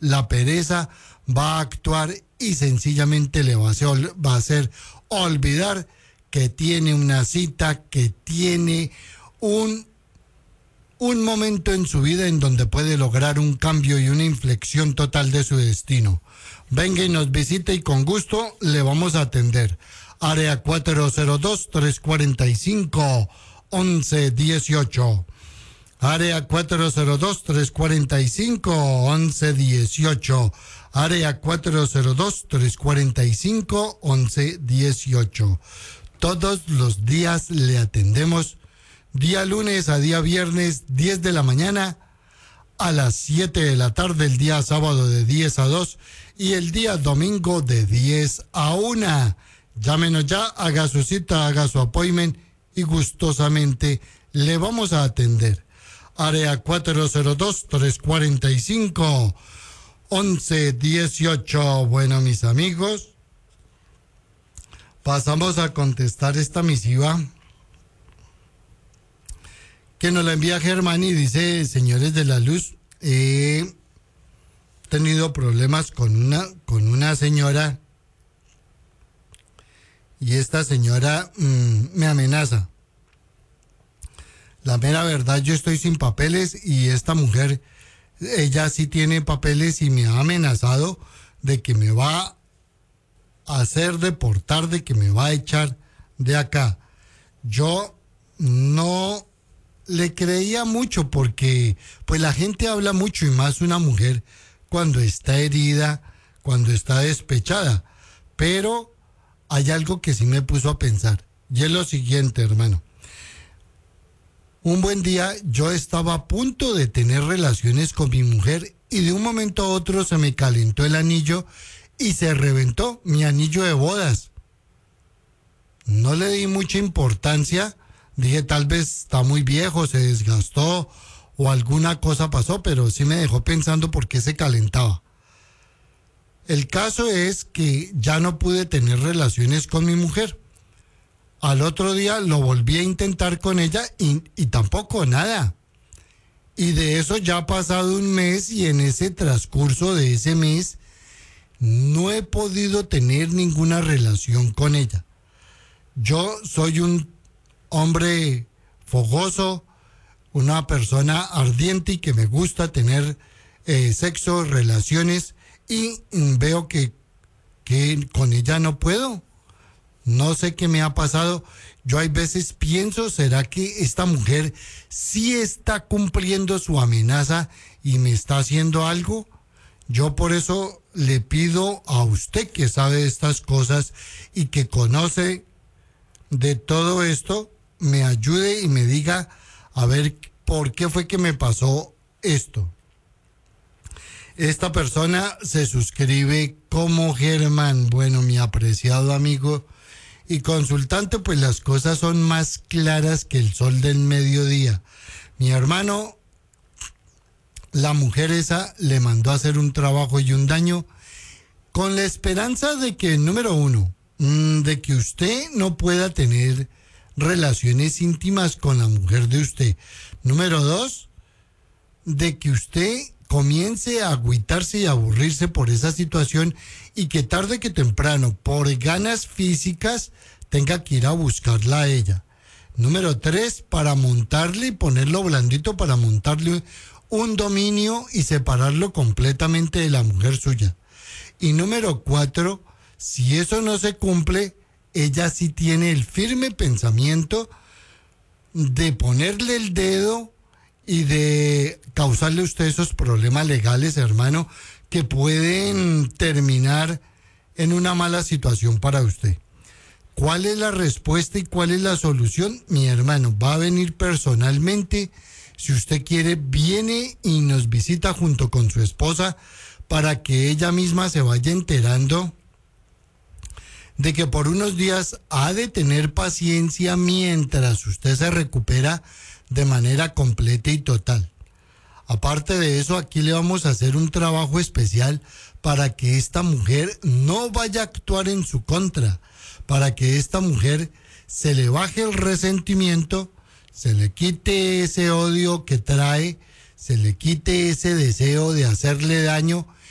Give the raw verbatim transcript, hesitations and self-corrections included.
la pereza va a actuar y sencillamente le va a hacer, va a hacer olvidar que tiene una cita, que tiene un, un momento en su vida en donde puede lograr un cambio y una inflexión total de su destino. Venga y nos visite y con gusto le vamos a atender. Área cuatro cero dos, tres cuatro cinco, once dieciocho. Área cuatro cero dos, tres cuatro cinco, once dieciocho. Área cuatro cero dos, tres cuatro cinco, once dieciocho. Todos los días le atendemos, día lunes a día viernes, diez de la mañana a las siete de la tarde, el día sábado de diez a dos y el día domingo de diez a una. Llámenos ya, haga su cita, haga su appointment y gustosamente le vamos a atender. Área cuatro cero dos, tres cuatro cinco, once dieciocho. Bueno, mis amigos, pasamos a contestar esta misiva que nos la envía Germán y dice: señores de la luz, he tenido problemas con una, con una señora y esta señora mmm, me amenaza. La mera verdad, yo estoy sin papeles y esta mujer, ella sí tiene papeles y me ha amenazado de que me va a hacer deportar, de que me va a echar de acá. Yo no le creía mucho porque pues la gente habla mucho y más una mujer cuando está herida, cuando está despechada. Pero hay algo que sí me puso a pensar y es lo siguiente, hermano. Un buen día yo estaba a punto de tener relaciones con mi mujer y de un momento a otro se me calentó el anillo y se reventó mi anillo de bodas. No le di mucha importancia, dije tal vez está muy viejo, se desgastó o alguna cosa pasó, pero sí me dejó pensando por qué se calentaba. El caso es que ya no pude tener relaciones con mi mujer. Al otro día lo volví a intentar con ella y, y tampoco nada. Y de eso ya ha pasado un mes y en ese transcurso de ese mes no he podido tener ninguna relación con ella. Yo soy un hombre fogoso, una persona ardiente y que me gusta tener eh, sexo, relaciones y mm, veo que, que con ella no puedo. No sé qué me ha pasado. Yo hay veces pienso, ¿será que esta mujer sí está cumpliendo su amenaza y me está haciendo algo? Yo por eso le pido a usted que sabe de estas cosas y que conoce de todo esto, me ayude y me diga a ver por qué fue que me pasó esto. Esta persona se suscribe como Germán. Bueno, mi apreciado amigo y consultante, pues las cosas son más claras que el sol del mediodía. Mi hermano, la mujer esa le mandó a hacer un trabajo y un daño con la esperanza de que, número uno, de que usted no pueda tener relaciones íntimas con la mujer de usted. Número dos, de que usted comience a agüitarse y a aburrirse por esa situación y que tarde que temprano, por ganas físicas, tenga que ir a buscarla a ella. Número tres, para montarle y ponerlo blandito, para montarle un dominio y separarlo completamente de la mujer suya. Y número cuatro, si eso no se cumple, ella sí tiene el firme pensamiento de ponerle el dedo y de causarle a usted esos problemas legales, hermano, que pueden terminar en una mala situación para usted. ¿Cuál es la respuesta y cuál es la solución? Mi hermano va a venir personalmente. Si usted quiere, viene y nos visita junto con su esposa para que ella misma se vaya enterando de que por unos días ha de tener paciencia mientras usted se recupera de manera completa y total. Aparte de eso, aquí le vamos a hacer un trabajo especial para que esta mujer no vaya a actuar en su contra, para que esta mujer se le baje el resentimiento, se le quite ese odio que trae, se le quite ese deseo de hacerle daño